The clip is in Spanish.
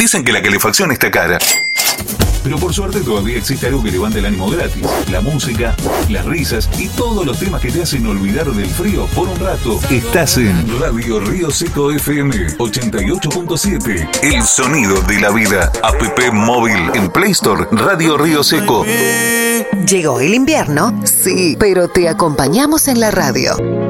Dicen que la calefacción está cara. Pero por suerte todavía existe algo que levanta el ánimo gratis. La música, las risas y todos los temas que te hacen olvidar del frío por un rato. Estás en Radio Río Seco FM 88.7. El sonido de la vida. App móvil en Play Store. Radio Río Seco. ¿Llegó el invierno? Sí, pero te acompañamos en la radio.